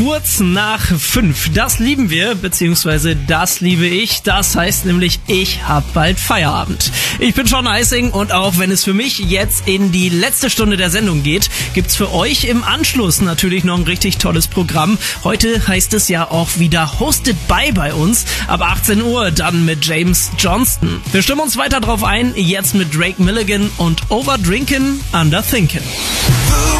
Kurz nach 5. Das lieben wir, beziehungsweise das liebe ich. Das heißt nämlich, ich hab bald Feierabend. Ich bin Sean Eising und auch wenn es für mich jetzt in die letzte Stunde der Sendung geht, gibt's für euch im Anschluss natürlich noch ein richtig tolles Programm. Heute heißt es ja auch wieder Hosted by bei uns. Ab 18 Uhr dann mit James Johnston. Wir stimmen uns weiter drauf ein, jetzt mit Drake Milligan und Overdrinkin' Underthinkin'.